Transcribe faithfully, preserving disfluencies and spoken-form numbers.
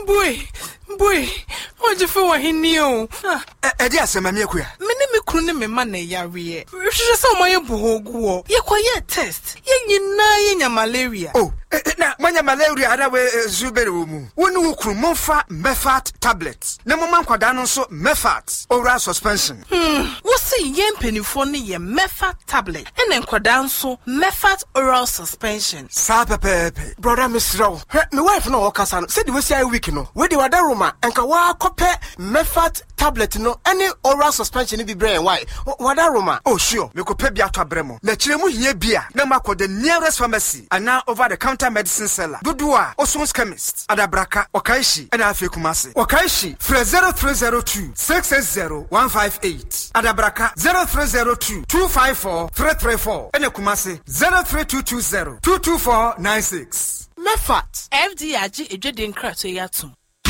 Boy, boy, what you feel when he knew? Eh, dear, some Mamia. Many me couldn't me money, Yari. She saw my boho. Ye quiet test. Ye na ye malaria. Oh, now, when your malaria had away Zuberu, one who could mofa Mefat tablets. No mamma quadano so Mefat, oral suspension. Hmm, what's a yen penny for ye Mefat tablet, and then quadanso Mefat oral suspension. Sapa pepe, brother Miss Row. My wife no Okasan said we say a week no. Where the Wadaruma and Kawa copy Mefat tablet no any oral suspension be brain why? Wadaruma. Oh sure, me ko pe bia to bremo. Na chiremu hie bia na makọ the nearest pharmacy and now over the counter medicine seller. Dudua Osons chemist. Adabraka Okaishi and Afi Kumasi. Okaishi Fre zero three zero two six eight zero one five eight. Adabraka zero three zero two two five four three three four. And Kumasi zero three two two zero two two four nine six. Mefat F D I G ejede nkra to yatum.